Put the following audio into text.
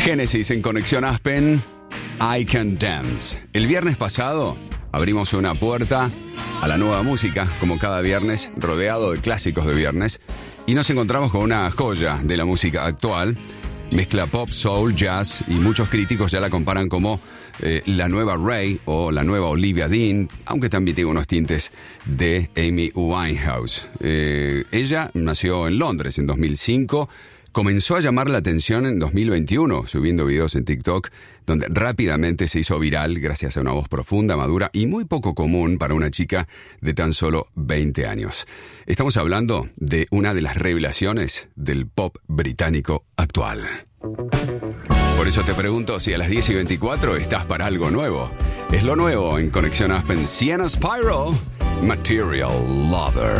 Génesis en Conexión Aspen, I Can Dance. El viernes pasado abrimos una puerta a la nueva música, como cada viernes, rodeado de clásicos de viernes, y nos encontramos con una joya de la música actual. Mezcla pop, soul, jazz, y muchos críticos ya la comparan como la nueva Ray o la nueva Olivia Dean, aunque también tiene unos tintes de Amy Winehouse. Ella nació en Londres en 2005, comenzó a llamar la atención en 2021, subiendo videos en TikTok, donde rápidamente se hizo viral gracias a una voz profunda, madura y muy poco común para una chica de tan solo 20 años. Estamos hablando de una de las revelaciones del pop británico actual. Por eso te pregunto si a las 10:24 estás para algo nuevo. Es lo nuevo en Conexión Aspen. Sienna Spyro, Material Lover.